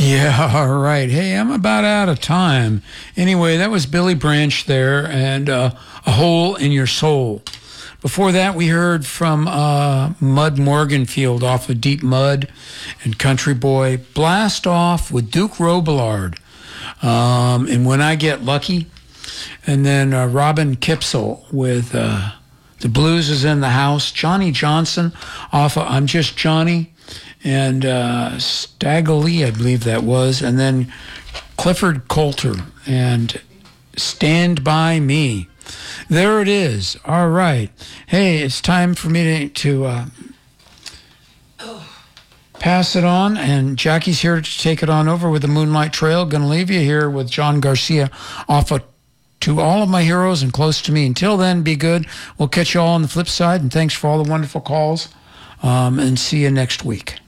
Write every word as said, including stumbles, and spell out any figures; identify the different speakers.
Speaker 1: Yeah, all right. Hey, I'm about out of time. Anyway, that was Billy Branch there and uh, A Hole in Your Soul. Before that, we heard from uh, Mud Morganfield off of Deep Mud and Country Boy. Blast Off with Duke Robillard. Um, and When I Get Lucky. And then uh, Robin Kipsel with uh, The Blues Is in the House. Johnny Johnson off of I'm Just Johnny. And uh, Stagger Lee, I believe that was. And then Clifford Coulter and Stand By Me. There it is. All right. Hey, it's time for me to, to uh, pass it on. And Jackie's here to take it on over with the Moonlight Trail. Going to leave you here with John Garcia off of To All of My Heroes and Close to Me. Until then, be good. We'll catch you all on the flip side. And thanks for all the wonderful calls. Um, and see you next week.